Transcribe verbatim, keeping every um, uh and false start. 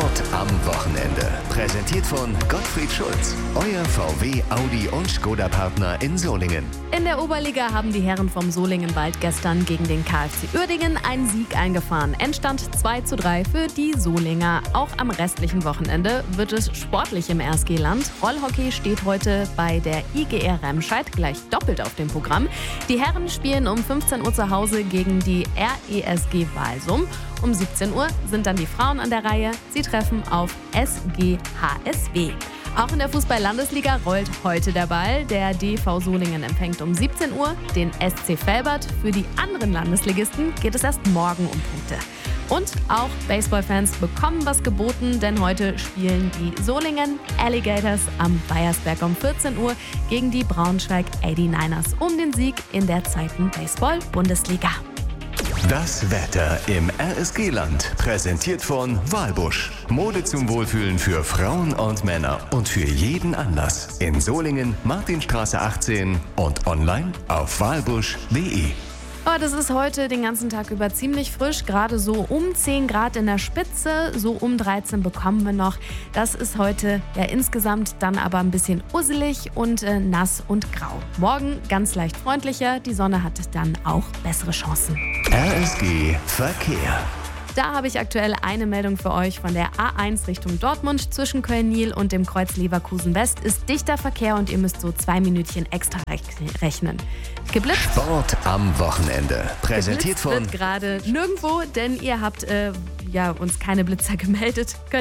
Sport am Wochenende. Präsentiert von Gottfried Schulz, euer V W, Audi und Skoda-Partner in Solingen. In der Oberliga haben die Herren vom Solingenwald gestern gegen den K F C Uerdingen einen Sieg eingefahren. Endstand zwei zu drei für die Solinger. Auch am restlichen Wochenende wird es sportlich im R S G-Land. Rollhockey steht heute bei der I G R Remscheid gleich doppelt auf dem Programm. Die Herren spielen um fünfzehn Uhr zu Hause gegen die R E S G Walsum. Um siebzehn Uhr sind dann die Frauen an der Reihe. Sie treffen auf S G H S W. Auch in der Fußball-Landesliga rollt heute der Ball. Der D V Solingen empfängt um siebzehn Uhr den S C Velbert. Für die anderen Landesligisten geht es erst morgen um Punkte. Und auch Baseballfans bekommen was geboten, denn heute spielen die Solingen Alligators am Bayersberg um vierzehn Uhr gegen die Braunschweig achtundachtzigers um den Sieg in der zweiten Baseball-Bundesliga. Das Wetter im R S G-Land. Präsentiert von Walbusch. Mode zum Wohlfühlen für Frauen und Männer und für jeden Anlass. In Solingen, Martinstraße achtzehn und online auf walbusch punkt de. Oh, das ist heute den ganzen Tag über ziemlich frisch, gerade so um zehn Grad in der Spitze, so um dreizehn bekommen wir noch. Das ist heute ja insgesamt dann aber ein bisschen usselig und äh, nass und grau. Morgen ganz leicht freundlicher, die Sonne hat dann auch bessere Chancen. R S G Verkehr. Da habe ich aktuell eine Meldung für euch von der A eins Richtung Dortmund. Zwischen Köln-Niel und dem Kreuz Leverkusen-West ist dichter Verkehr und ihr müsst so zwei Minütchen extra rechnen. Geblitzt. Sport am Wochenende. Präsentiert Geblitzt von wird gerade nirgendwo, denn ihr habt äh, ja, uns keine Blitzer gemeldet. Könnt